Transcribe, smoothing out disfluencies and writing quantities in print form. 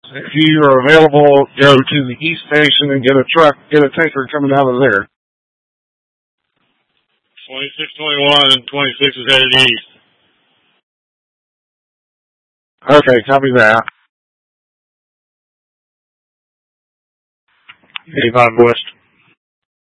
If you are available, go to the east station and get a tanker coming out of there. 2621 and 26 is headed east. Okay, copy that. 85 west.